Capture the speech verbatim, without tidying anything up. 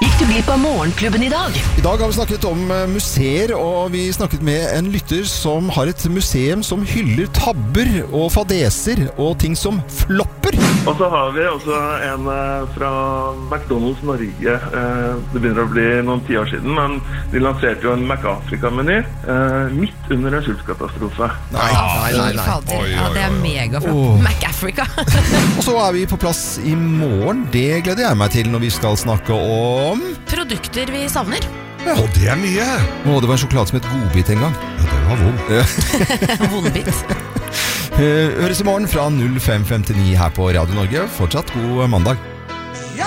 Gikk du glipp av Morgenklubben i dag? I dag har vi snakket om museer, og vi snakket med en lytter som har et museum som hyller tabber og fadeser og ting som flopper. Og så har vi også en fra McDonald's Norge. Det begynner å bli noen ti år siden, men de lanserte jo en McAfrica-meny midt under en sultkatastrofe. Nei, nei, nei, nei. Fader, ja, det er megaflott. Oh. McAfrica. Og så er vi på plass i morgen. Det gleder jeg meg til når vi skal snakke om Produkter vi savner. Ja. Og det er mye. Å, det var en sjokolade som het Godbit en gang. Ja, det var vond. Vondbit. Høres i morgen fra null fem femtini her på Radio Norge. Fortsatt god mandag.